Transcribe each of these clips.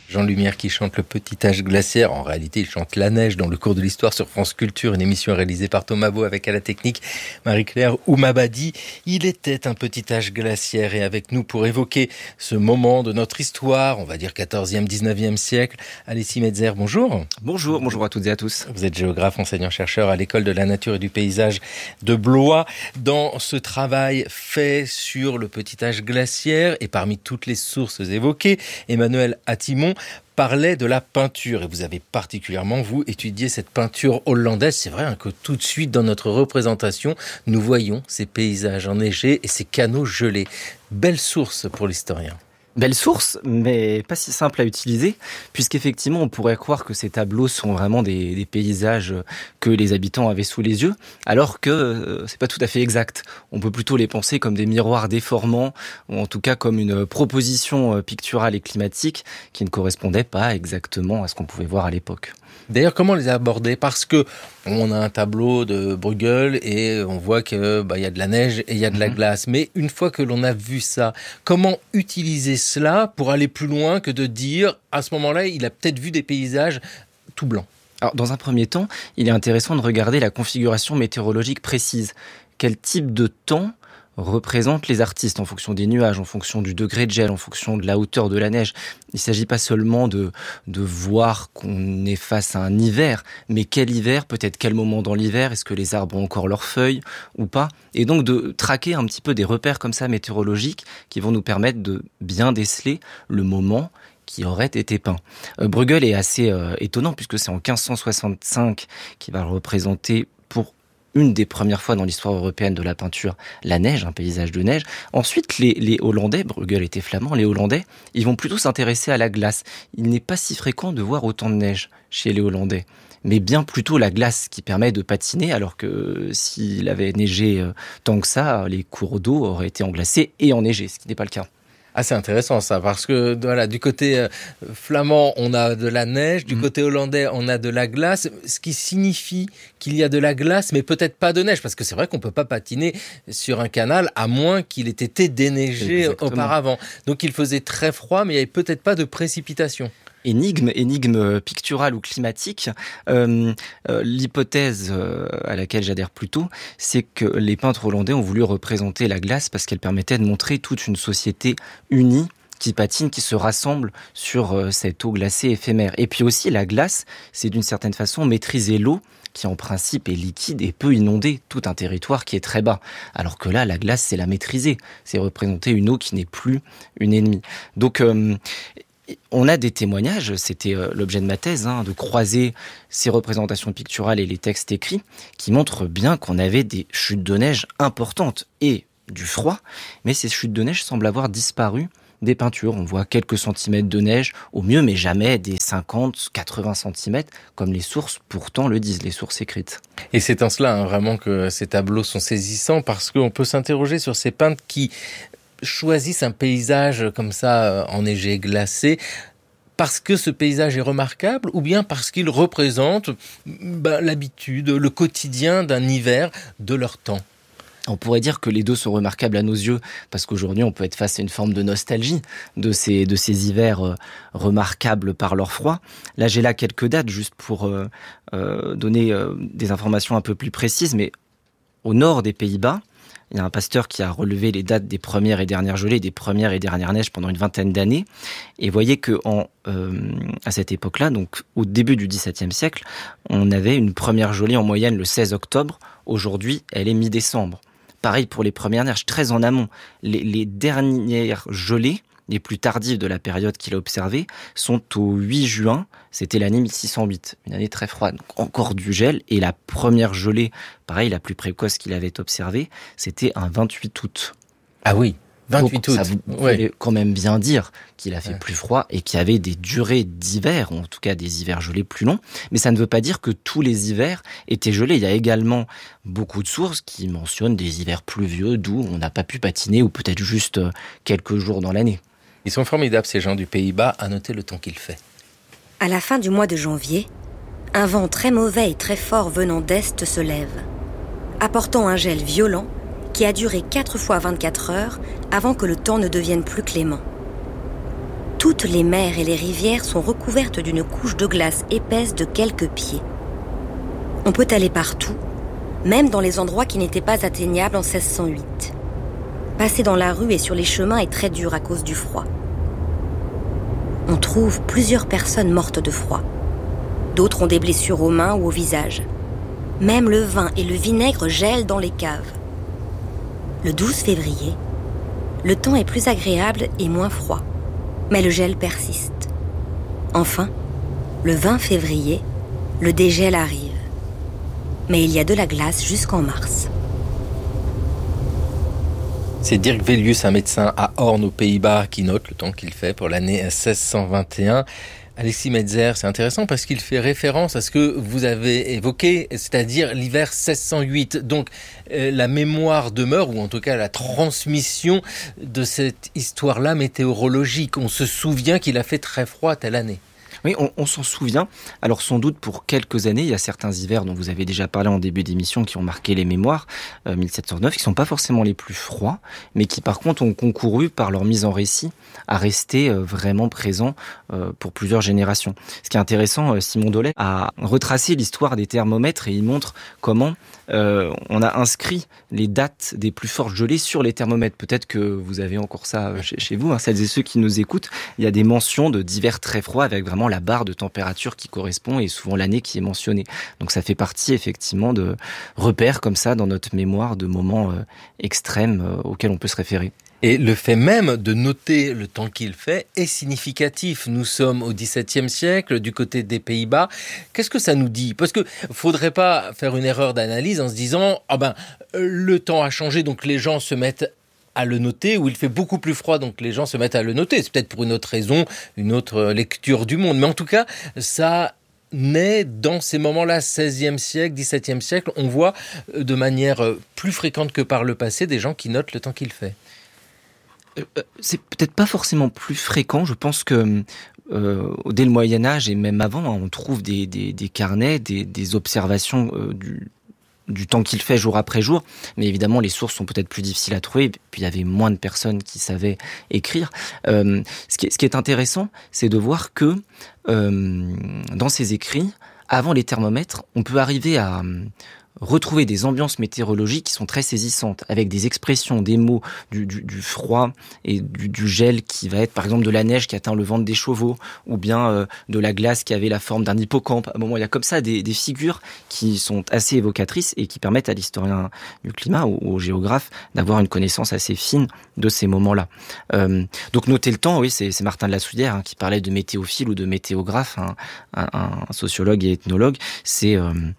Jean Lumière qui chante le petit âge glaciaire. En réalité, il chante la neige dans le cours de l'histoire sur France Culture, une émission réalisée par Thomas Beau avec à la technique Marie-Claire Oumabadi. Il était un petit âge glaciaire et avec nous pour évoquer ce moment de notre histoire, on va dire 14e, 19e siècle. Alessi Metzer, bonjour. Bonjour à toutes et à tous. Vous êtes géographe, enseignant-chercheur à l'École de la Nature et du Paysage de Blois. Dans ce travail fait sur le petit âge glaciaire et parmi toutes les sources évoquées, Emmanuel Hattimon parlait de la peinture et vous avez particulièrement, vous, étudié cette peinture hollandaise. C'est vrai que tout de suite dans notre représentation, nous voyons ces paysages enneigés et ces canaux gelés. Belle source pour l'historien. Belle source, mais pas si simple à utiliser, puisqu'effectivement on pourrait croire que ces tableaux sont vraiment des paysages que les habitants avaient sous les yeux, alors que c'est pas tout à fait exact. On peut plutôt les penser comme des miroirs déformants, ou en tout cas comme une proposition picturale et climatique qui ne correspondait pas exactement à ce qu'on pouvait voir à l'époque. D'ailleurs, comment les aborder ? Parce que on a un tableau de Bruegel et on voit que y a de la neige et il y a de la glace. Mais une fois que l'on a vu ça, comment utiliser cela pour aller plus loin que de dire à ce moment-là, il a peut-être vu des paysages tout blancs ? Alors, dans un premier temps, il est intéressant de regarder la configuration météorologique précise. Quel type de temps représentent les artistes en fonction des nuages, en fonction du degré de gel, en fonction de la hauteur de la neige. Il ne s'agit pas seulement de voir qu'on est face à un hiver, mais quel hiver, peut-être quel moment dans l'hiver, est-ce que les arbres ont encore leurs feuilles ou pas ? Et donc de traquer un petit peu des repères comme ça météorologiques qui vont nous permettre de bien déceler le moment qui aurait été peint. Bruegel est assez étonnant puisque c'est en 1565 qu'il va le représenter pour une des premières fois dans l'histoire européenne de la peinture, la neige, un paysage de neige. Ensuite, les Hollandais, Bruegel était flamand, les Hollandais, ils vont plutôt s'intéresser à la glace. Il n'est pas si fréquent de voir autant de neige chez les Hollandais, mais bien plutôt la glace qui permet de patiner, alors que s'il avait neigé tant que ça, les cours d'eau auraient été englacés et enneigés, ce qui n'est pas le cas. Ah, c'est intéressant ça, parce que voilà, du côté flamand, on a de la neige, du côté hollandais, on a de la glace, ce qui signifie qu'il y a de la glace, mais peut-être pas de neige, parce que c'est vrai qu'on peut pas patiner sur un canal, à moins qu'il ait été déneigé auparavant. Donc il faisait très froid, mais il n'y avait peut-être pas de précipitation. Énigme picturale ou climatique, l'hypothèse à laquelle j'adhère plutôt, c'est que les peintres hollandais ont voulu représenter la glace parce qu'elle permettait de montrer toute une société unie qui patine, qui se rassemble sur cette eau glacée éphémère. Et puis aussi, la glace, c'est d'une certaine façon maîtriser l'eau, qui en principe est liquide et peut inonder tout un territoire qui est très bas. Alors que là, la glace, c'est la maîtriser. C'est représenter une eau qui n'est plus une ennemie. Donc, on a des témoignages, c'était l'objet de ma thèse, de croiser ces représentations picturales et les textes écrits, qui montrent bien qu'on avait des chutes de neige importantes et du froid, mais ces chutes de neige semblent avoir disparu des peintures. On voit quelques centimètres de neige au mieux, mais jamais des 50, 80 centimètres, comme les sources pourtant le disent, les sources écrites. Et c'est en cela vraiment que ces tableaux sont saisissants, parce qu'on peut s'interroger sur ces peintres qui choisissent un paysage comme ça, enneigé, glacé, parce que ce paysage est remarquable ou bien parce qu'il représente l'habitude, le quotidien d'un hiver de leur temps. On pourrait dire que les deux sont remarquables à nos yeux, parce qu'aujourd'hui on peut être face à une forme de nostalgie de ces hivers remarquables par leur froid. Là j'ai quelques dates juste pour donner des informations un peu plus précises, mais au nord des Pays-Bas, il y a un pasteur qui a relevé les dates des premières et dernières gelées, des premières et dernières neiges pendant une vingtaine d'années. Et voyez que à cette époque-là, donc au début du XVIIe siècle, on avait une première gelée en moyenne le 16 octobre. Aujourd'hui, elle est mi-décembre. Pareil pour les premières neiges, très en amont. Les dernières gelées, les plus tardives de la période qu'il a observée, sont au 8 juin. C'était l'année 1608, une année très froide. Donc encore du gel. Et la première gelée, pareil, la plus précoce qu'il avait observée, c'était un 28 août. Ah oui, 28 août. Ça voulait quand même bien dire qu'il a fait plus froid et qu'il y avait des durées d'hiver, ou en tout cas des hivers gelés plus longs. Mais ça ne veut pas dire que tous les hivers étaient gelés. Il y a également beaucoup de sources qui mentionnent des hivers pluvieux d'où on n'a pas pu patiner, ou peut-être juste quelques jours dans l'année. Ils sont formidables, ces gens du Pays-Bas, à noter le temps qu'il fait. À la fin du mois de janvier, un vent très mauvais et très fort venant d'est se lève, apportant un gel violent qui a duré 4 fois 24 heures avant que le temps ne devienne plus clément. Toutes les mers et les rivières sont recouvertes d'une couche de glace épaisse de quelques pieds. On peut aller partout, même dans les endroits qui n'étaient pas atteignables en 1608. Passer dans la rue et sur les chemins est très dur à cause du froid. On trouve plusieurs personnes mortes de froid. D'autres ont des blessures aux mains ou au visage. Même le vin et le vinaigre gèlent dans les caves. Le 12 février, le temps est plus agréable et moins froid, mais le gel persiste. Enfin, le 20 février, le dégel arrive. Mais il y a de la glace jusqu'en mars. C'est Dirk Vellius, un médecin à Hoorn aux Pays-Bas, qui note le temps qu'il fait pour l'année 1621. Alexis Metzer, c'est intéressant parce qu'il fait référence à ce que vous avez évoqué, c'est-à-dire l'hiver 1608. Donc la mémoire demeure, ou en tout cas la transmission de cette histoire-là météorologique. On se souvient qu'il a fait très froid telle année. Oui, on s'en souvient. Alors sans doute pour quelques années, il y a certains hivers dont vous avez déjà parlé en début d'émission qui ont marqué les mémoires, 1709, qui sont pas forcément les plus froids, mais qui par contre ont concouru par leur mise en récit à rester vraiment présents pour plusieurs générations. Ce qui est intéressant, Simon Dollet a retracé l'histoire des thermomètres et il montre comment on a inscrit les dates des plus fortes gelées sur les thermomètres. Peut-être que vous avez encore ça chez vous, celles et ceux qui nous écoutent. Il y a des mentions d'hivers très froids avec vraiment la barre de température qui correspond et souvent l'année qui est mentionnée. Donc ça fait partie effectivement de repères comme ça dans notre mémoire de moments extrêmes auxquels on peut se référer. Et le fait même de noter le temps qu'il fait est significatif. Nous sommes au XVIIe siècle, du côté des Pays-Bas. Qu'est-ce que ça nous dit ? Parce que faudrait pas faire une erreur d'analyse en se disant le temps a changé, donc les gens se mettent à le noter, ou il fait beaucoup plus froid, donc les gens se mettent à le noter. C'est peut-être pour une autre raison, une autre lecture du monde. Mais en tout cas, ça naît dans ces moments-là, 16e siècle, 17e siècle. On voit de manière plus fréquente que par le passé des gens qui notent le temps qu'il fait. C'est peut-être pas forcément plus fréquent. Je pense que dès le Moyen-Âge et même avant, on trouve des carnets, des observations du temps qu'il fait jour après jour, mais évidemment les sources sont peut-être plus difficiles à trouver, puis il y avait moins de personnes qui savaient écrire. Ce qui est intéressant, c'est de voir que dans ces écrits, avant les thermomètres, on peut arriver à retrouver des ambiances météorologiques qui sont très saisissantes, avec des expressions, des mots, du froid et du gel qui va être par exemple de la neige qui atteint le ventre des chevaux, ou bien de la glace qui avait la forme d'un hippocampe. À un moment, il y a comme ça des figures qui sont assez évocatrices et qui permettent à l'historien du climat ou au géographe d'avoir une connaissance assez fine de ces moments-là. Donc noter le temps, oui, c'est Martin de la Souillère qui parlait de météophile ou de météographe, un sociologue et ethnologue. C'est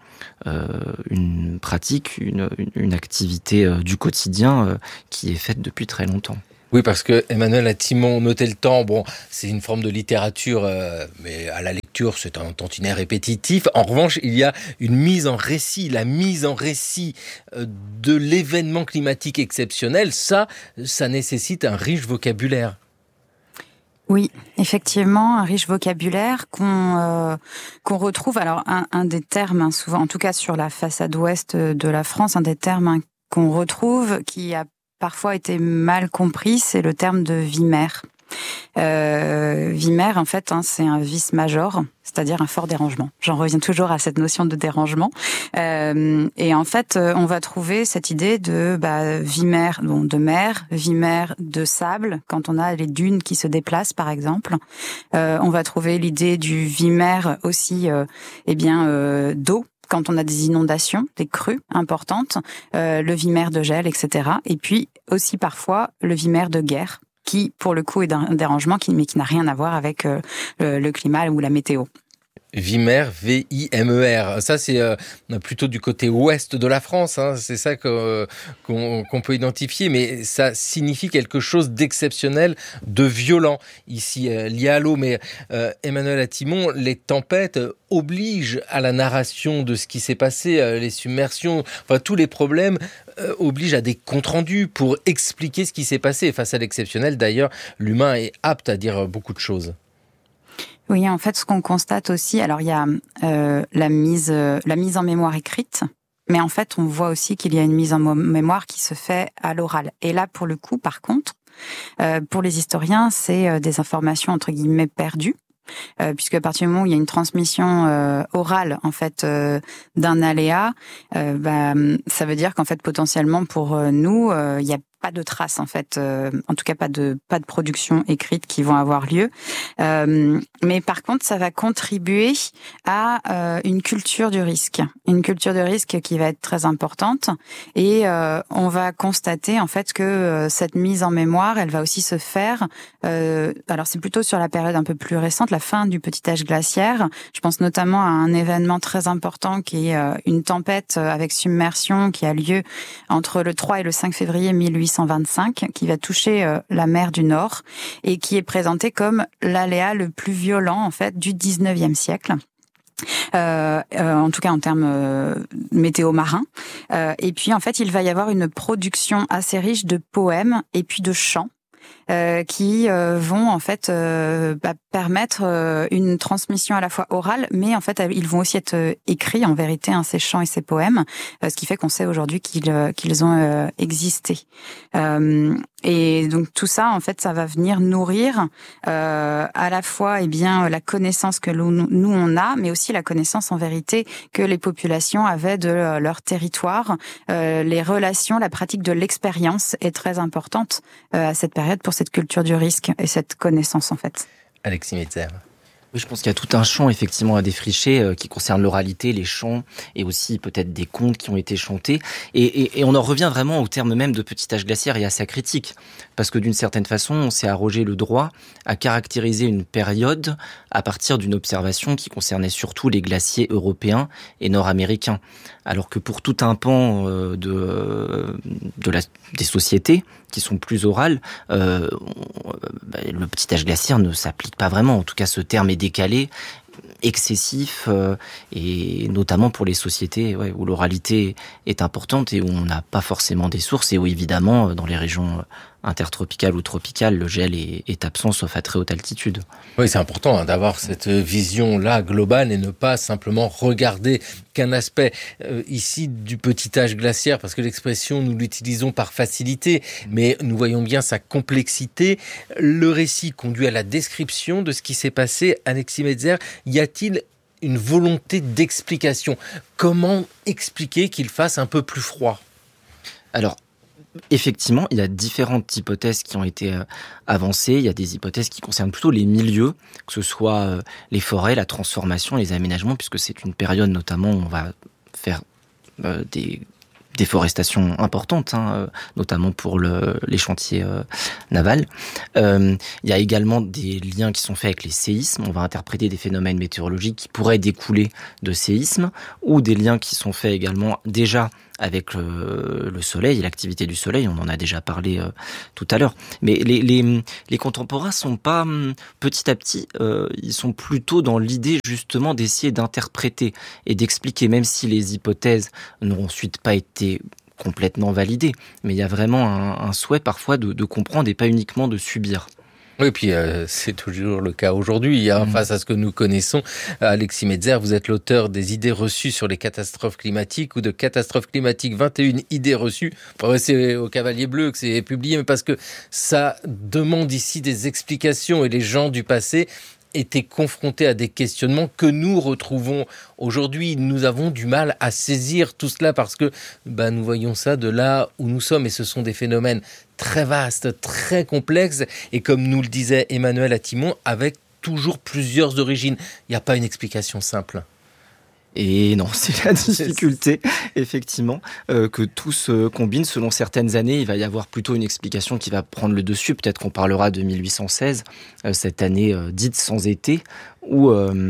une pratique, une activité du quotidien qui est faite depuis très longtemps. Oui, parce que Emmanuel Atimon, noter le temps, c'est une forme de littérature, mais à la lecture, c'est un tantinet répétitif. En revanche, il y a une mise en récit, la mise en récit de l'événement climatique exceptionnel. Ça nécessite un riche vocabulaire. Oui, effectivement, un riche vocabulaire qu'on retrouve. Alors, un des termes, souvent, en tout cas sur la façade ouest de la France, un des termes qu'on retrouve, qui a parfois été mal compris, c'est le terme de vimère. Vimère, en fait, c'est un vice major, c'est-à-dire un fort dérangement. J'en reviens toujours à cette notion de dérangement. Et en fait, on va trouver cette idée de vimère, de mer, vimère de sable, quand on a les dunes qui se déplacent, par exemple. On va trouver l'idée du vimère aussi, d'eau, quand on a des inondations, des crues importantes, le vimère de gel, etc. Et puis aussi parfois le vimère de guerre, qui, pour le coup, est un dérangement, mais qui n'a rien à voir avec le climat ou la météo. Vimère, V-I-M-E-R. Ça, c'est plutôt du côté ouest de la France. C'est ça qu'on peut identifier. Mais ça signifie quelque chose d'exceptionnel, de violent. Ici, lié à l'eau. Mais Emmanuel Atimon, les tempêtes obligent à la narration de ce qui s'est passé. Les submersions, tous les problèmes obligent à des comptes rendus pour expliquer ce qui s'est passé. Et face à l'exceptionnel, d'ailleurs, l'humain est apte à dire beaucoup de choses. Oui, en fait, ce qu'on constate aussi, alors il y a la mise en mémoire écrite, mais en fait, on voit aussi qu'il y a une mise en mémoire qui se fait à l'oral. Et là, pour le coup, par contre, Pour les historiens, c'est des informations entre guillemets perdues. Puisque à partir du moment où il y a une transmission orale en fait d'un aléa, ça veut dire qu'en fait potentiellement pour nous, il y a pas de traces en fait, en tout cas pas de production écrite qui vont avoir lieu. Mais par contre, ça va contribuer à une culture du risque qui va être très importante. Et on va constater en fait que cette mise en mémoire, elle va aussi se faire. Alors c'est plutôt sur la période un peu plus récente, la fin du petit âge glaciaire. Je pense notamment à un événement très important qui est une tempête avec submersion qui a lieu entre le 3 et le 5 février 1825, qui va toucher la mer du Nord et qui est présenté comme l'aléa le plus violent en fait du 19e siècle. En tout cas en termes météo marins. Et puis en fait, il va y avoir une production assez riche de poèmes et puis de chants qui vont en fait permettre une transmission à la fois orale, mais en fait ils vont aussi être écrits en vérité, ces chants et ces poèmes, ce qui fait qu'on sait aujourd'hui qu'ils ont existé. Et donc tout ça en fait, ça va venir nourrir à la fois la connaissance que nous on a, mais aussi la connaissance en vérité que les populations avaient de leur territoire. Les relations, la pratique de l'expérience est très importante à cette période pour cette culture du risque et cette connaissance en fait. Alexis Metzer. Oui, je pense qu'il y a tout un champ effectivement à défricher qui concerne l'oralité, les chants et aussi peut-être des contes qui ont été chantés. Et on en revient vraiment au terme même de petit âge glaciaire et à sa critique. Parce que d'une certaine façon, on s'est arrogé le droit à caractériser une période à partir d'une observation qui concernait surtout les glaciers européens et nord-américains. Alors que pour tout un pan des sociétés qui sont plus orales, le petit âge glaciaire ne s'applique pas vraiment. En tout cas, ce terme est décalé, excessif, et notamment pour les sociétés où l'oralité est importante et où on n'a pas forcément des sources et où évidemment, dans les régions intertropicales ou tropicales, le gel est absent sauf à très haute altitude. Oui, c'est important d'avoir cette vision-là globale et ne pas simplement regarder qu'un aspect ici du petit âge glaciaire, parce que l'expression, nous l'utilisons par facilité, mais nous voyons bien sa complexité. Le récit conduit à la description de ce qui s'est passé. Alexis Metzer, y a-t-il une volonté d'explication? Comment expliquer qu'il fasse un peu plus froid? Alors, effectivement, il y a différentes hypothèses qui ont été avancées. Il y a des hypothèses qui concernent plutôt les milieux, que ce soit les forêts, la transformation, les aménagements, puisque c'est une période notamment où on va faire des déforestations importantes, notamment pour les chantiers navals. Il y a également des liens qui sont faits avec les séismes. On va interpréter des phénomènes météorologiques qui pourraient découler de séismes, ou des liens qui sont faits également déjà avec le soleil et l'activité du soleil, on en a déjà parlé tout à l'heure. Mais les contemporains sont pas petit à petit, ils sont plutôt dans l'idée justement d'essayer d'interpréter et d'expliquer, même si les hypothèses n'ont ensuite pas été complètement validées. Mais il y a vraiment un souhait parfois de comprendre et pas uniquement de subir. Oui, puis c'est toujours le cas aujourd'hui, face à ce que nous connaissons. Alexis Metzer, vous êtes l'auteur des idées reçues sur les catastrophes climatiques ou de catastrophes climatiques, 21 idées reçues. C'est au Cavalier Bleu que c'est publié, mais parce que ça demande ici des explications et les gens du passé étaient confrontés à des questionnements que nous retrouvons aujourd'hui. Nous avons du mal à saisir tout cela parce que nous voyons ça de là où nous sommes et ce sont des phénomènes très vastes, très complexes et comme nous le disait Emmanuel Atimon, avec toujours plusieurs origines. Il n'y a pas une explication simple. Et non, c'est la difficulté, effectivement, que tout se combine. Selon certaines années, il va y avoir plutôt une explication qui va prendre le dessus. Peut-être qu'on parlera de 1816, cette année dite sans été, où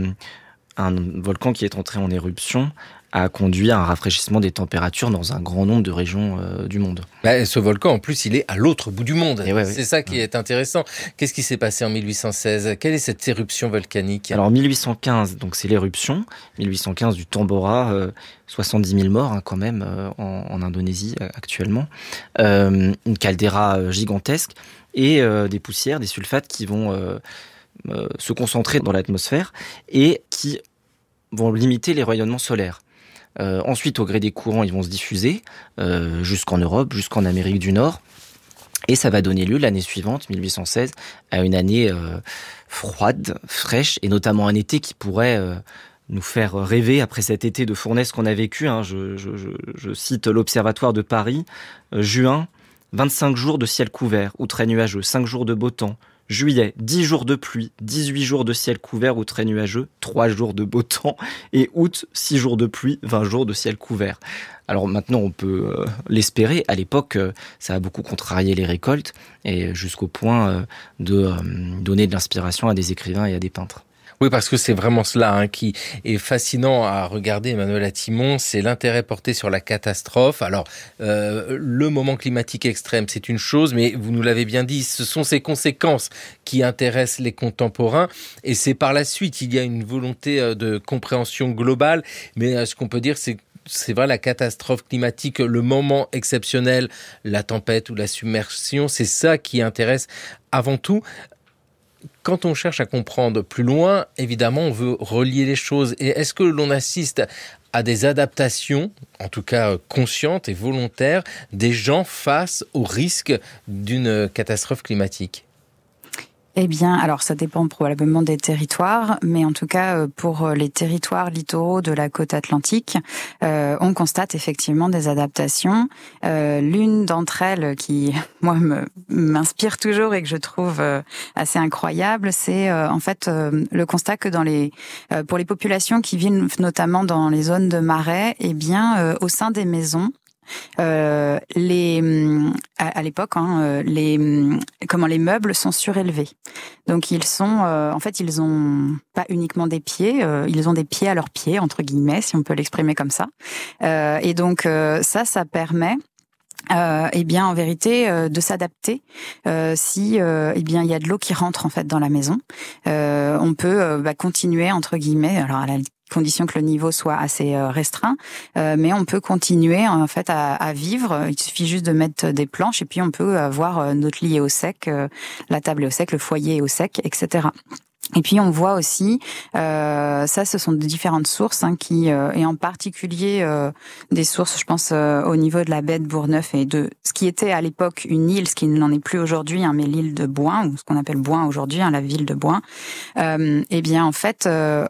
un volcan qui est entré en éruption a conduit à un rafraîchissement des températures dans un grand nombre de régions du monde. Ce volcan, en plus, il est à l'autre bout du monde. C'est ça qui est intéressant. Qu'est-ce qui s'est passé en 1816 ? Quelle est cette éruption volcanique ? Alors, 1815, donc c'est l'éruption. 1815 du Tambora, 70 000 morts quand même en Indonésie actuellement. Une caldeira gigantesque et des poussières, des sulfates qui vont se concentrer dans l'atmosphère et qui vont limiter les rayonnements solaires. Ensuite, au gré des courants, ils vont se diffuser jusqu'en Europe, jusqu'en Amérique du Nord. Et ça va donner lieu l'année suivante, 1816, à une année froide, fraîche, et notamment un été qui pourrait nous faire rêver après cet été de fournaise qu'on a vécu. Je cite l'Observatoire de Paris, juin, 25 jours de ciel couvert ou très nuageux, 5 jours de beau temps. Juillet, 10 jours de pluie, 18 jours de ciel couvert ou très nuageux, 3 jours de beau temps. Et août, 6 jours de pluie, 20 jours de ciel couvert. Alors maintenant, on peut l'espérer. À l'époque, ça a beaucoup contrarié les récoltes, et jusqu'au point de donner de l'inspiration à des écrivains et à des peintres. Oui, parce que c'est vraiment cela qui est fascinant à regarder, Emmanuel Atimon, c'est l'intérêt porté sur la catastrophe. Alors, le moment climatique extrême, c'est une chose, mais vous nous l'avez bien dit, ce sont ses conséquences qui intéressent les contemporains, et c'est par la suite, il y a une volonté de compréhension globale, mais ce qu'on peut dire, c'est vrai, la catastrophe climatique, le moment exceptionnel, la tempête ou la submersion, c'est ça qui intéresse avant tout. Quand on cherche à comprendre plus loin, évidemment, on veut relier les choses. Et est-ce que l'on assiste à des adaptations, en tout cas conscientes et volontaires, des gens face au risque d'une catastrophe climatique ? Eh bien, alors ça dépend probablement des territoires, mais en tout cas pour les territoires littoraux de la côte atlantique, on constate effectivement des adaptations. L'une d'entre elles qui, moi, m'inspire toujours et que je trouve assez incroyable, c'est en fait le constat que pour les populations qui vivent notamment dans les zones de marais, eh bien, au sein des maisons, à l'époque, les meubles sont surélevés. Donc ils sont, en fait, ils ont pas uniquement des pieds, ils ont des pieds à leurs pieds entre guillemets, si on peut l'exprimer comme ça. Et donc ça permet eh bien, en vérité, de s'adapter si, eh bien, il y a de l'eau qui rentre en fait dans la maison. On peut continuer entre guillemets. Alors à la condition que le niveau soit assez restreint, mais on peut continuer en fait à vivre. Il suffit juste de mettre des planches et puis on peut avoir notre lit est au sec, la table est au sec, le foyer est au sec, etc. Et puis on voit aussi, ça ce sont de différentes sources qui, et en particulier des sources, je pense au niveau de la baie de Bourgneuf et de ce qui était à l'époque une île, ce qui n'en est plus aujourd'hui, mais l'île de Bouin, ou ce qu'on appelle Bouin aujourd'hui, la ville de Bouin. Eh bien en fait,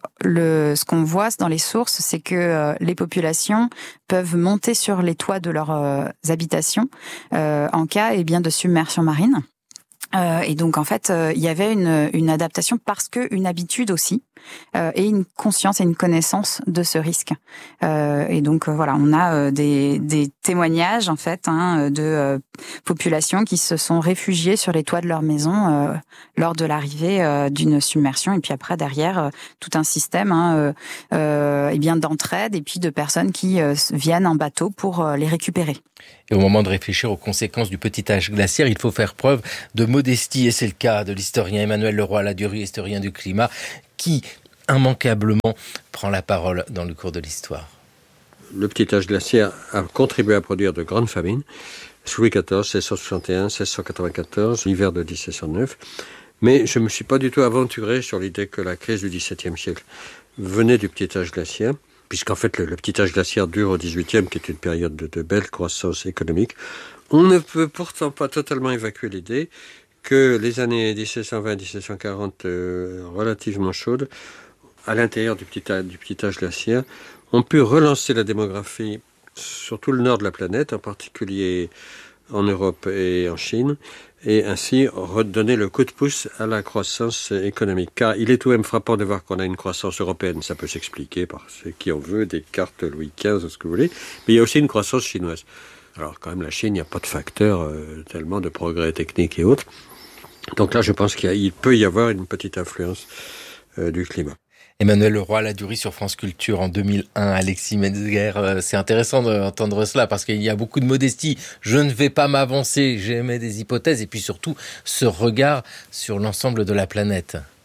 ce qu'on voit dans les sources, c'est que les populations peuvent monter sur les toits de leurs habitations en cas de submersion marine. Et donc en fait, il y avait une adaptation parce que une habitude aussi et une conscience et une connaissance de ce risque. Et donc voilà, on a des témoignages en fait de populations qui se sont réfugiées sur les toits de leur maison lors de l'arrivée d'une submersion. Et puis après derrière tout un système d'entraide et puis de personnes qui viennent en bateau pour les récupérer. Et au moment de réfléchir aux conséquences du petit âge glaciaire, il faut faire preuve de modestie. Et c'est le cas de l'historien Emmanuel Leroy-Ladurie, historien du climat, qui immanquablement prend la parole dans le cours de l'histoire. Le petit âge glaciaire a contribué à produire de grandes famines. Sous Louis XIV, 1661, 1694, l'hiver de 1709. Mais je ne me suis pas du tout aventuré sur l'idée que la crise du XVIIe siècle venait du petit âge glaciaire, puisqu'en fait le petit âge glaciaire dure au XVIIIe, qui est une période de belle croissance économique. On ne peut pourtant pas totalement évacuer l'idée que les années 1720-1740, relativement chaudes, à l'intérieur du petit âge glaciaire, ont pu relancer la démographie sur tout le nord de la planète, en particulier en Europe et en Chine, et ainsi redonner le coup de pouce à la croissance économique. Car il est tout de même frappant de voir qu'on a une croissance européenne. Ça peut s'expliquer par ce qui en veut, des cartes Louis XV, ce que vous voulez, mais il y a aussi une croissance chinoise. Alors quand même, la Chine, il n'y a pas de facteur tellement de progrès technique et autres. Donc là, je pense qu'il peut y avoir une petite influence du climat. Emmanuel Leroy-Ladurie sur France Culture en 2001, Alexis Metzger. C'est intéressant d'entendre cela parce qu'il y a beaucoup de modestie. Je ne vais pas m'avancer, j'émets des hypothèses et puis surtout ce regard sur l'ensemble de la planète.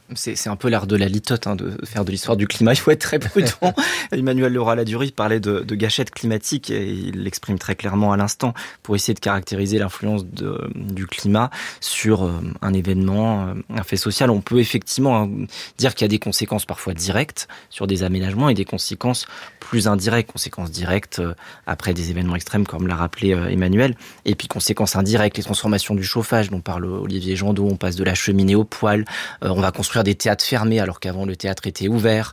C'est un peu l'art de la litote, de faire de l'histoire du climat. Il faut être très prudent. Emmanuel Leroy-Ladurie parlait de gâchette climatique et il l'exprime très clairement à l'instant pour essayer de caractériser l'influence du climat sur un événement, un fait social. On peut effectivement dire qu'il y a des conséquences parfois directes sur des aménagements et des conséquences plus indirectes. Conséquences directes après des événements extrêmes comme l'a rappelé Emmanuel. Et puis conséquences indirectes, les transformations du chauffage dont parle Olivier Jandot. On passe de la cheminée au poêle. On va construire des théâtres fermés alors qu'avant le théâtre était ouvert.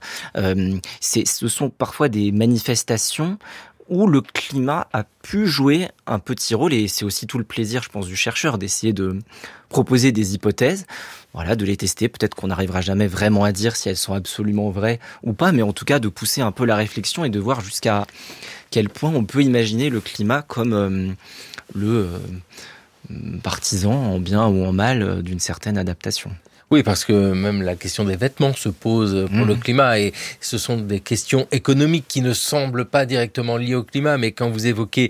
Ce sont parfois des manifestations où le climat a pu jouer un petit rôle et c'est aussi tout le plaisir, je pense, du chercheur d'essayer de proposer des hypothèses, de les tester. Peut-être qu'on n'arrivera jamais vraiment à dire si elles sont absolument vraies ou pas, mais en tout cas de pousser un peu la réflexion et de voir jusqu'à quel point on peut imaginer le climat comme le partisan en bien ou en mal d'une certaine adaptation. Oui, parce que même la question des vêtements se pose pour le climat et ce sont des questions économiques qui ne semblent pas directement liées au climat, mais quand vous évoquez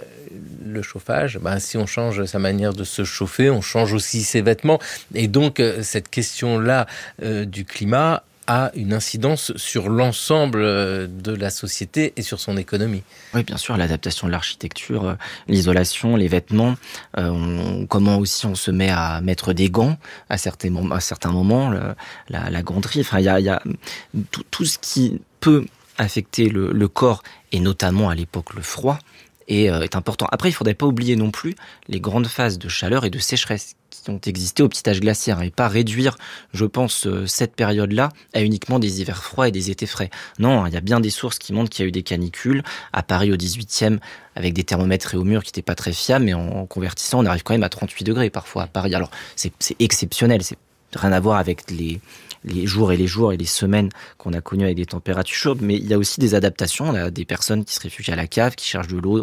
le chauffage, si on change sa manière de se chauffer, on change aussi ses vêtements et donc cette question-là du climat a une incidence sur l'ensemble de la société et sur son économie. Oui, bien sûr, l'adaptation de l'architecture, l'isolation, les vêtements, comment aussi on se met à mettre des gants à certains moments, la ganterie, il y a tout ce qui peut affecter le corps et notamment à l'époque le froid est important. Après, il ne faudrait pas oublier non plus les grandes phases de chaleur et de sécheresse qui ont existé au petit âge glaciaire et pas réduire, je pense, cette période-là à uniquement des hivers froids et des étés frais. Non, il y a bien des sources qui montrent qu'il y a eu des canicules. À Paris, au 18e, avec des thermomètres et au mur qui n'étaient pas très fiables, mais en convertissant, on arrive quand même à 38 degrés parfois à Paris. Alors, c'est exceptionnel, c'est rien à voir avec les jours et les semaines qu'on a connues avec des températures chaudes, mais il y a aussi des adaptations. On a des personnes qui se réfugient à la cave, qui cherchent de l'eau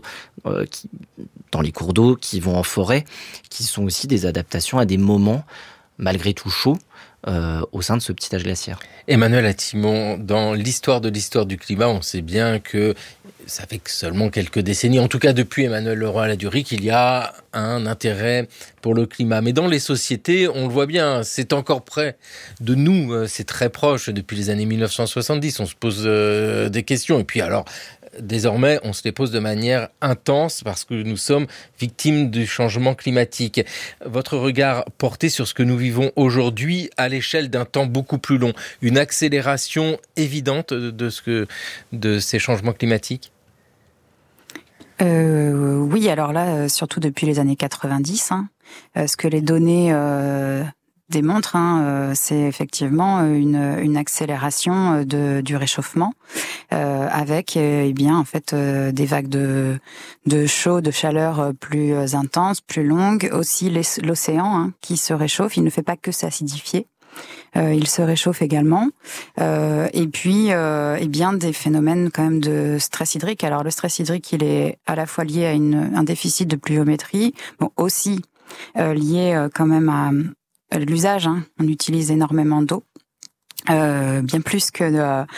dans les cours d'eau, qui vont en forêt, qui sont aussi des adaptations à des moments malgré tout chauds au sein de ce petit âge glaciaire. Emmanuel Atimon, dans l'histoire du climat, on sait bien que ça fait que seulement quelques décennies, en tout cas depuis Emmanuel Leroy-Ladurie, qu'il y a un intérêt pour le climat. Mais dans les sociétés, on le voit bien, c'est encore près de nous, c'est très proche. Depuis les années 1970, on se pose des questions. Et puis alors, désormais, on se les pose de manière intense parce que nous sommes victimes du changement climatique. Votre regard porté sur ce que nous vivons aujourd'hui à l'échelle d'un temps beaucoup plus long, une accélération évidente de ces changements climatiques ? Oui, alors là, surtout depuis les années 90, ce que les données démontrent, c'est effectivement une accélération du réchauffement avec des vagues de chaud, de chaleur plus intenses, plus longues. Aussi l'océan qui se réchauffe, il ne fait pas que s'acidifier. Il se réchauffe également. Et puis, des phénomènes quand même de stress hydrique. Alors, le stress hydrique, il est à la fois lié à un déficit de pluviométrie, aussi lié quand même à l'usage. On utilise énormément d'eau. Bien plus que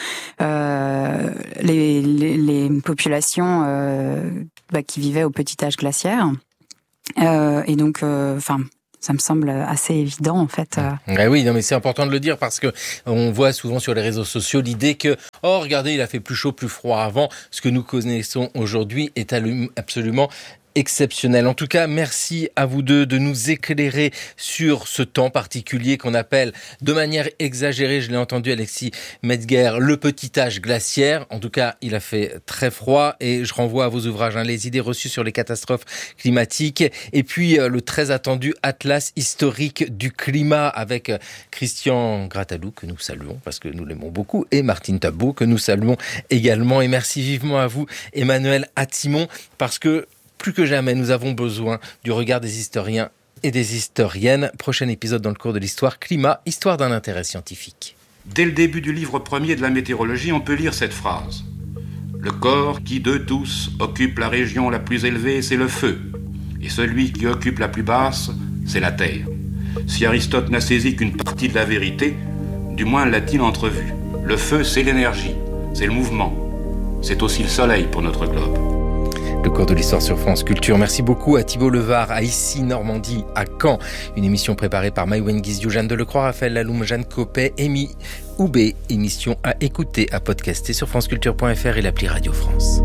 les populations qui vivaient au petit âge glaciaire. Et donc, ça me semble assez évident, en fait. Oui, non, mais c'est important de le dire parce que on voit souvent sur les réseaux sociaux l'idée que, regardez, il a fait plus chaud, plus froid avant. Ce que nous connaissons aujourd'hui est absolument exceptionnel. En tout cas, merci à vous deux de nous éclairer sur ce temps particulier qu'on appelle de manière exagérée, je l'ai entendu Alexis Metzger, le petit âge glaciaire. En tout cas, il a fait très froid et je renvoie à vos ouvrages, les idées reçues sur les catastrophes climatiques et puis le très attendu Atlas historique du climat avec Christian Grattalou que nous saluons parce que nous l'aimons beaucoup et Martine Tabot que nous saluons également. Et merci vivement à vous, Emmanuel Atimon, parce que plus que jamais, nous avons besoin du regard des historiens et des historiennes. Prochain épisode dans le cours de l'histoire, climat, histoire d'un intérêt scientifique. Dès le début du livre premier de la météorologie, on peut lire cette phrase. Le corps qui, d'eux tous, occupe la région la plus élevée, c'est le feu. Et celui qui occupe la plus basse, c'est la terre. Si Aristote n'a saisi qu'une partie de la vérité, du moins l'a-t-il entrevue. Le feu, c'est l'énergie, c'est le mouvement. C'est aussi le soleil pour notre globe. Le cours de l'histoire sur France Culture. Merci beaucoup à Thibault Levard, à Issy, Normandie, à Caen. Une émission préparée par Maïwen Guizio, Jeanne Delecroix, Raphaël Laloum, Jeanne Copet, Amy Oubé. Émission à écouter, à podcaster sur franceculture.fr et l'appli Radio France.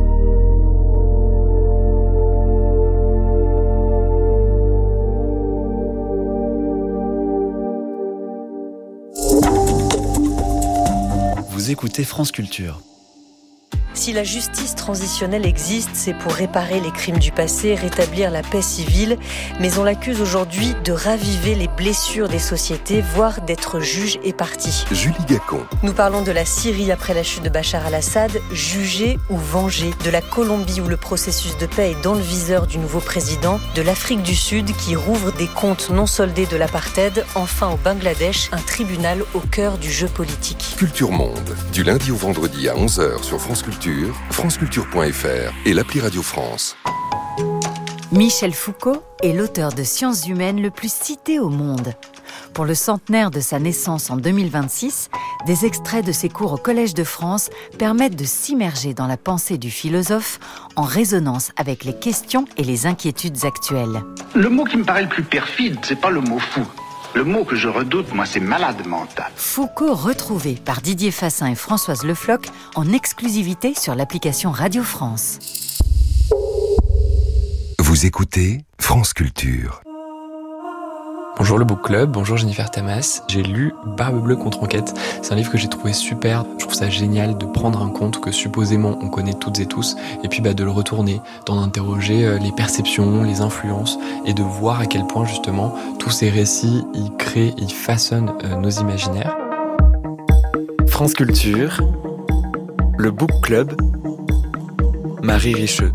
Vous écoutez France Culture. Si la justice transitionnelle existe, c'est pour réparer les crimes du passé, rétablir la paix civile, mais on l'accuse aujourd'hui de raviver les blessures des sociétés, voire d'être juge et partie. Julie Gacon. Nous parlons de la Syrie après la chute de Bachar al-Assad, jugé ou vengé, de la Colombie où le processus de paix est dans le viseur du nouveau président, de l'Afrique du Sud qui rouvre des comptes non soldés de l'apartheid, enfin au Bangladesh, un tribunal au cœur du jeu politique. Culture Monde, du lundi au vendredi à 11h sur France Culture, franceculture.fr et l'appli Radio France. Michel Foucault est l'auteur de sciences humaines le plus cité au monde. Pour le centenaire de sa naissance en 2026, des extraits de ses cours au Collège de France permettent de s'immerger dans la pensée du philosophe en résonance avec les questions et les inquiétudes actuelles. Le mot qui me paraît le plus perfide, c'est pas le mot fou. Le mot que je redoute, moi, c'est malade mental. Foucault retrouvé par Didier Fassin et Françoise Le Floch en exclusivité sur l'application Radio France. Vous écoutez France Culture. Bonjour le Book Club, bonjour Jennifer Tamas. J'ai lu Barbe Bleue contre Enquête. C'est un livre que j'ai trouvé super. Je trouve ça génial de prendre un conte que supposément on connaît toutes et tous, et puis de le retourner, d'en interroger les perceptions, les influences, et de voir à quel point justement tous ces récits, ils créent, ils façonnent nos imaginaires. France Culture, le Book Club, Marie Richeux.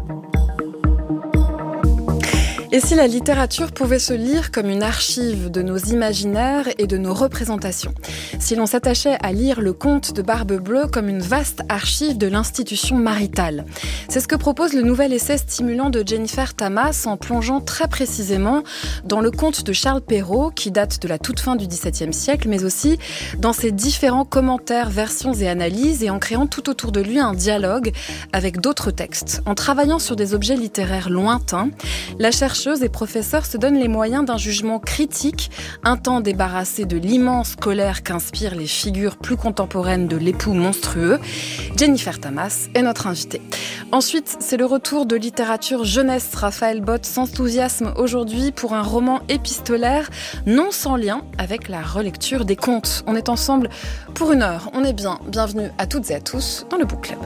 Et si la littérature pouvait se lire comme une archive de nos imaginaires et de nos représentations? Si l'on s'attachait à lire le conte de Barbe Bleue comme une vaste archive de l'institution maritale? C'est ce que propose le nouvel essai stimulant de Jennifer Tamas en plongeant très précisément dans le conte de Charles Perrault qui date de la toute fin du XVIIe siècle, mais aussi dans ses différents commentaires, versions et analyses, et en créant tout autour de lui un dialogue avec d'autres textes. En travaillant sur des objets littéraires lointains, la chercheuse et professeur se donne les moyens d'un jugement critique, un temps débarrassé de l'immense colère qu'inspirent les figures plus contemporaines de l'époux monstrueux. Jennifer Tamas est notre invitée. Ensuite, c'est le retour de littérature jeunesse. Raphaël Bott s'enthousiasme aujourd'hui pour un roman épistolaire non sans lien avec la relecture des contes. On est ensemble pour 1 heure. On est bien. Bienvenue à toutes et à tous dans le Book Club.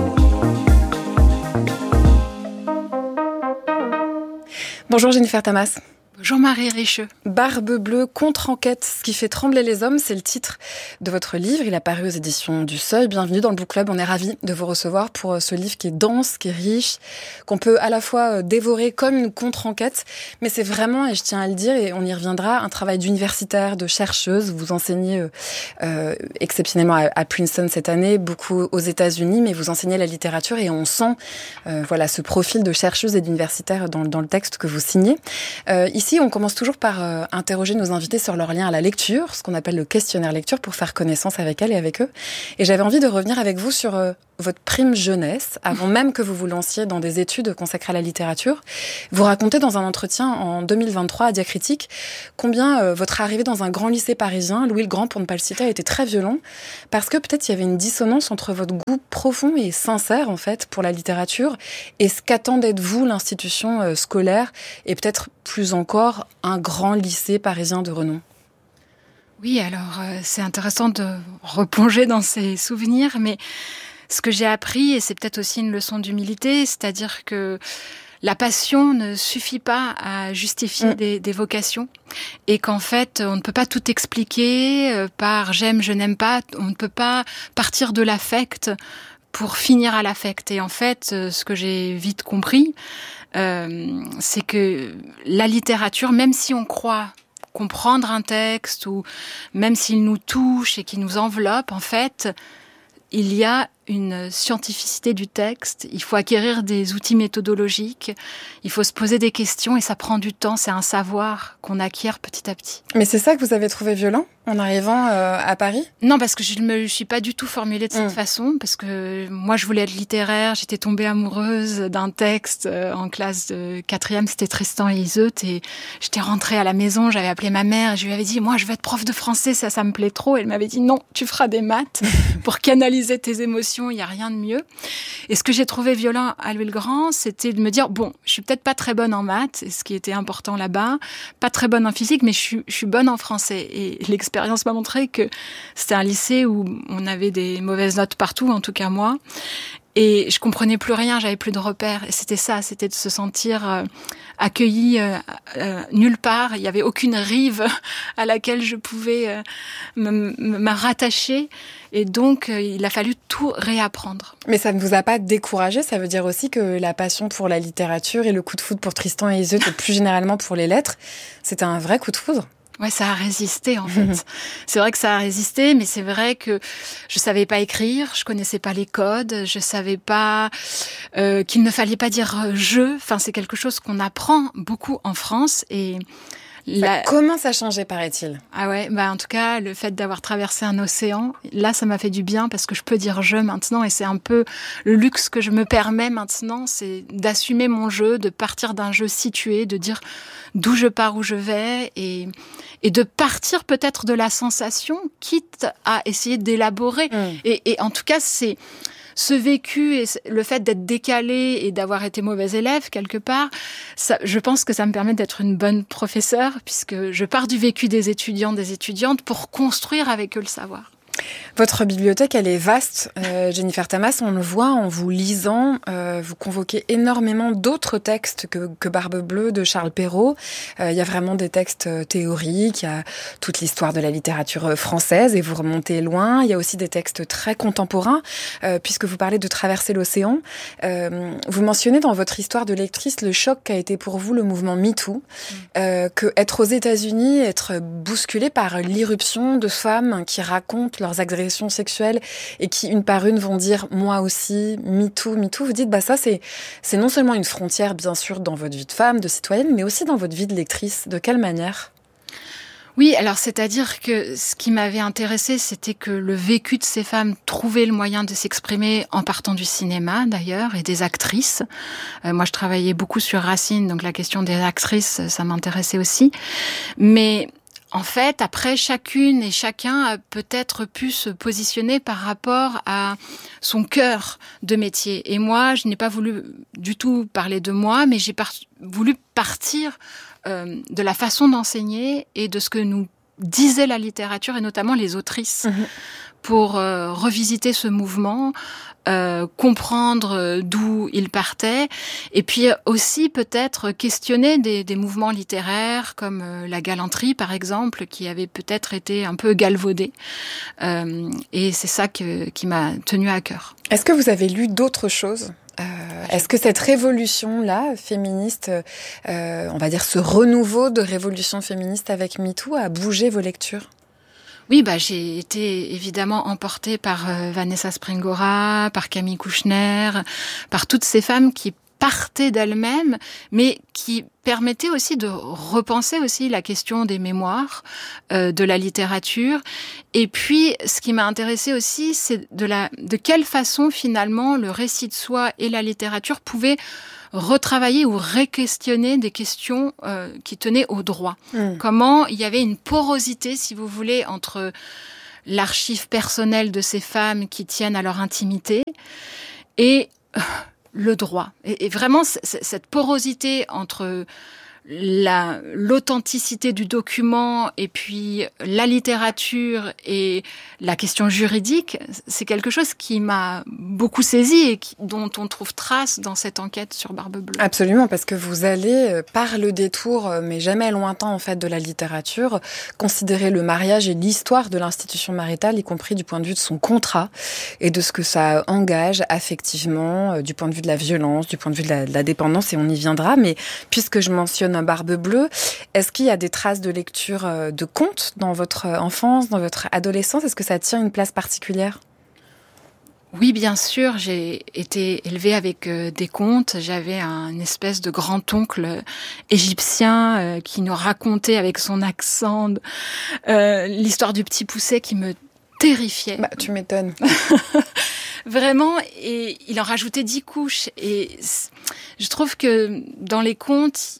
Bonjour Jennifer Tamas. Bonjour Marie Richeux. Barbe Bleue contre Enquête, ce qui fait trembler les hommes, c'est le titre de votre livre. Il a paru aux éditions du Seuil. Bienvenue dans le Book Club. On est ravis de vous recevoir pour ce livre qui est dense, qui est riche, qu'on peut à la fois dévorer comme une contre-enquête, mais c'est vraiment, et je tiens à le dire, et on y reviendra, un travail d'universitaire, de chercheuse. Vous enseignez exceptionnellement à Princeton cette année, beaucoup aux États-Unis, mais vous enseignez la littérature et on sent voilà ce profil de chercheuse et d'universitaire dans le texte que vous signez. Ici, on commence toujours par interroger nos invités sur leur lien à la lecture, ce qu'on appelle le questionnaire lecture, pour faire connaissance avec elles et avec eux. Et j'avais envie de revenir avec vous sur votre prime jeunesse, avant même que vous vous lanciez dans des études consacrées à la littérature. Vous racontez dans un entretien en 2023 à Diacritique combien votre arrivée dans un grand lycée parisien, Louis le Grand pour ne pas le citer, a été très violent, parce que peut-être il y avait une dissonance entre votre goût profond et sincère en fait pour la littérature et ce qu'attendait de vous l'institution scolaire et peut-être plus encore un grand lycée parisien de renom. Oui, alors c'est intéressant de replonger dans ces souvenirs, mais ce que j'ai appris, et c'est peut-être aussi une leçon d'humilité, c'est-à-dire que la passion ne suffit pas à justifier des vocations, et qu'en fait, on ne peut pas tout expliquer par j'aime, je n'aime pas, on ne peut pas partir de l'affect pour finir à l'affect. Et en fait, ce que j'ai vite compris, c'est que la littérature, même si on croit comprendre un texte, ou même s'il nous touche et qu'il nous enveloppe, en fait, il y a une scientificité du texte, il faut acquérir des outils méthodologiques, il faut se poser des questions et ça prend du temps, c'est un savoir qu'on acquiert petit à petit. Mais c'est ça que vous avez trouvé violent en arrivant à Paris ? Non, parce que je ne me suis pas du tout formulée de cette façon, parce que moi je voulais être littéraire, j'étais tombée amoureuse d'un texte en classe de 4e, c'était Tristan et Iseut, et j'étais rentrée à la maison, j'avais appelé ma mère et je lui avais dit « Moi je veux être prof de français, ça me plaît trop ». Elle m'avait dit « Non, tu feras des maths pour canaliser tes émotions. Il n'y a rien de mieux ». Et ce que j'ai trouvé violent à Louis-le-Grand, c'était de me dire, bon, je suis peut-être pas très bonne en maths, ce qui était important là-bas, pas très bonne en physique, mais je suis bonne en français. Et l'expérience m'a montré que c'était un lycée où on avait des mauvaises notes partout, en tout cas moi. Et je comprenais plus rien, j'avais plus de repères. Et c'était ça, c'était de se sentir accueillie nulle part. Il y avait aucune rive à laquelle je pouvais me rattacher. Et donc, il a fallu tout réapprendre. Mais ça ne vous a pas découragé ? Ça veut dire aussi que la passion pour la littérature et le coup de foudre pour Tristan et Iseut, et plus généralement pour les lettres, c'était un vrai coup de foudre ? Ouais, ça a résisté en fait. C'est vrai que ça a résisté, mais c'est vrai que je savais pas écrire, je connaissais pas les codes, je savais pas qu'il ne fallait pas dire je. Enfin, c'est quelque chose qu'on apprend beaucoup en France et ça commence à changer, paraît-il. Ah ouais, bah en tout cas, le fait d'avoir traversé un océan, là, ça m'a fait du bien parce que je peux dire je maintenant et c'est un peu le luxe que je me permets maintenant, c'est d'assumer mon jeu, de partir d'un jeu situé, de dire d'où je pars, où je vais et de partir peut-être de la sensation, quitte à essayer d'élaborer. Et en tout cas, c'est ce vécu et le fait d'être décalé et d'avoir été mauvais élève quelque part, ça, je pense que ça me permet d'être une bonne professeure puisque je pars du vécu des étudiants, des étudiantes pour construire avec eux le savoir. Votre bibliothèque, elle est vaste, Jennifer Tamas, on le voit en vous lisant, vous convoquez énormément d'autres textes que Barbe Bleue de Charles Perrault. Il y a vraiment des textes théoriques, il y a toute l'histoire de la littérature française et vous remontez loin. Il y a aussi des textes très contemporains, puisque vous parlez de traverser l'océan. Vous mentionnez dans votre histoire de lectrice le choc qu'a été pour vous le mouvement MeToo, que être aux États-Unis, être bousculé par l'irruption de femmes qui racontent leurs agressions sexuelles et qui, une par une, vont dire « moi aussi, MeToo, MeToo », vous dites bah ça c'est non seulement une frontière, bien sûr, dans votre vie de femme, de citoyenne, mais aussi dans votre vie de lectrice. De quelle manière ? Oui, alors c'est-à-dire que ce qui m'avait intéressée, c'était que le vécu de ces femmes trouvait le moyen de s'exprimer en partant du cinéma, d'ailleurs, et des actrices. Moi, je travaillais beaucoup sur Racine, donc la question des actrices, ça m'intéressait aussi. Mais en fait, après, chacune et chacun a peut-être pu se positionner par rapport à son cœur de métier. Et moi, je n'ai pas voulu du tout parler de moi, mais j'ai voulu partir de la façon d'enseigner et de ce que nous disait la littérature, et notamment les autrices, pour revisiter ce mouvement, comprendre d'où il partait, et puis aussi peut-être questionner des mouvements littéraires comme la galanterie par exemple, qui avait peut-être été un peu galvaudé, et c'est ça qui m'a tenue à cœur. Est-ce que vous avez lu d'autres choses ? Est-ce que cette révolution-là, féministe, on va dire ce renouveau de révolution féministe avec MeToo, a bougé vos lectures ? Oui, j'ai été évidemment emportée par Vanessa Springora, par Camille Kouchner, par toutes ces femmes qui partaient d'elles-mêmes, mais qui permettaient aussi de repenser aussi la question des mémoires, de la littérature. Et puis, ce qui m'a intéressée aussi, c'est de quelle façon finalement le récit de soi et la littérature pouvaient retravailler ou réquestionner des questions qui tenaient au droit. Comment il y avait une porosité, si vous voulez, entre l'archive personnelle de ces femmes qui tiennent à leur intimité et le droit. Et vraiment, cette porosité entre l'authenticité du document et puis la littérature et la question juridique, c'est quelque chose qui m'a beaucoup saisie et dont on trouve trace dans cette enquête sur Barbe Bleue. Absolument, parce que vous allez, par le détour, mais jamais lointain en fait de la littérature, considérer le mariage et l'histoire de l'institution maritale, y compris du point de vue de son contrat et de ce que ça engage affectivement, du point de vue de la violence, du point de vue de la dépendance, et on y viendra. Mais puisque je mentionne Barbe Bleue, est-ce qu'il y a des traces de lecture de contes dans votre enfance, dans votre adolescence ? Est-ce que ça tient une place particulière ? Oui, bien sûr, j'ai été élevée avec des contes. J'avais un espèce de grand-oncle égyptien qui nous racontait avec son accent l'histoire du Petit Poucet qui me terrifiait. Bah, tu m'étonnes. Vraiment, et il en rajoutait 10 couches. Et je trouve que dans les contes,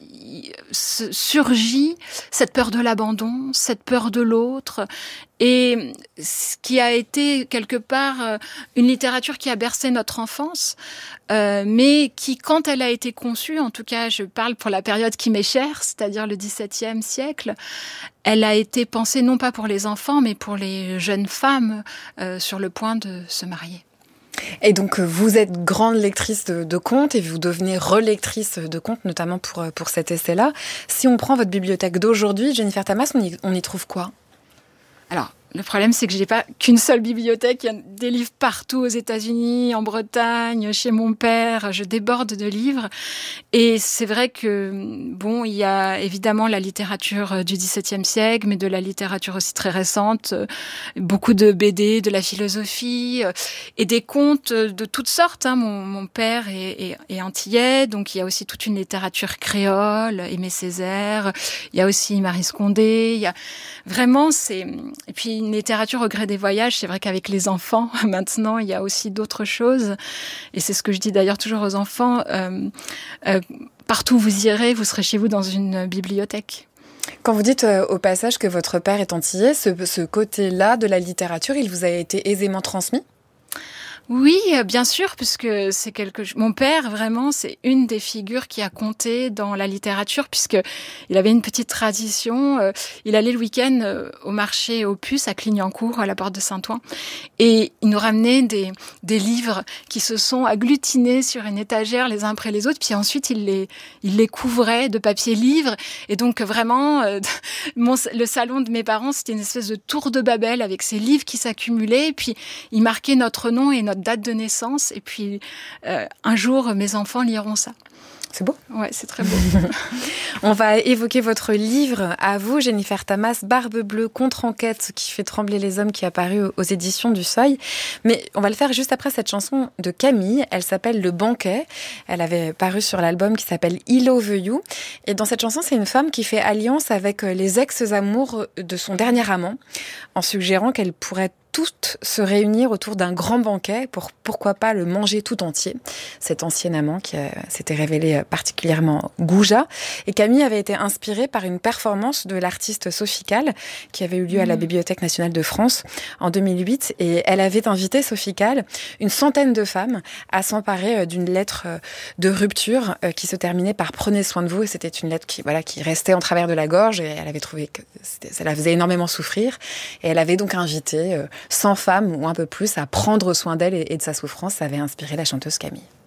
surgit cette peur de l'abandon, cette peur de l'autre, et ce qui a été quelque part une littérature qui a bercé notre enfance, mais qui, quand elle a été conçue, en tout cas je parle pour la période qui m'est chère, c'est-à-dire le XVIIe siècle, elle a été pensée non pas pour les enfants, mais pour les jeunes femmes sur le point de se marier. Et donc, vous êtes grande lectrice de contes et vous devenez relectrice de contes, notamment pour cet essai-là. Si on prend votre bibliothèque d'aujourd'hui, Jennifer Tamas, on y trouve quoi ? Alors, le problème, c'est que je n'ai pas qu'une seule bibliothèque. Il y a des livres partout aux États-Unis, en Bretagne, chez mon père. Je déborde de livres. Et c'est vrai que, bon, il y a évidemment la littérature du XVIIe siècle, mais de la littérature aussi très récente. Beaucoup de BD, de la philosophie et des contes de toutes sortes. Hein. Mon père est antillais, donc il y a aussi toute une littérature créole, Aimé Césaire. Il y a aussi Marie Scondé. Il y a vraiment, et puis une littérature au gré des voyages. C'est vrai qu'avec les enfants, maintenant, il y a aussi d'autres choses. Et c'est ce que je dis d'ailleurs toujours aux enfants. Partout où vous irez, vous serez chez vous dans une bibliothèque. Quand vous dites au passage que votre père est antillais, ce côté-là de la littérature, il vous a été aisément transmis ? Oui, bien sûr, puisque c'est mon père, vraiment, c'est une des figures qui a compté dans la littérature, puisque il avait une petite tradition. Il allait le week-end au marché aux puces à Clignancourt, à la porte de Saint-Ouen, et il nous ramenait des livres qui se sont agglutinés sur une étagère les uns après les autres, puis ensuite il les couvrait de papier livre, et donc vraiment, le salon de mes parents, c'était une espèce de tour de Babel avec ces livres qui s'accumulaient, et puis il marquait notre nom et notre date de naissance, et puis un jour mes enfants liront ça. C'est beau. Ouais, c'est très beau. On va évoquer votre livre à vous, Jennifer Tamas, Barbe bleue contre-enquête qui fait trembler les hommes, qui est apparu aux éditions du Seuil. Mais on va le faire juste après cette chanson de Camille. Elle s'appelle Le Banquet. Elle avait paru sur l'album qui s'appelle I Love You. Et dans cette chanson, c'est une femme qui fait alliance avec les ex-amours de son dernier amant, en suggérant qu'elle pourrait toutes se réunir autour d'un grand banquet pour, pourquoi pas, le manger tout entier. Cet ancien amant qui s'était révélé particulièrement goujat. Et Camille avait été inspirée par une performance de l'artiste Sophie Calle qui avait eu lieu à la Bibliothèque nationale de France en 2008. Et elle avait invité, Sophie Calle, une centaine de femmes à s'emparer d'une lettre de rupture qui se terminait par « Prenez soin de vous ». Et c'était une lettre qui restait en travers de la gorge, et elle avait trouvé que ça la faisait énormément souffrir. Et elle avait donc invité 100 femmes ou un peu plus à prendre soin d'elle et de sa souffrance. Ça avait inspiré la chanteuse Camille.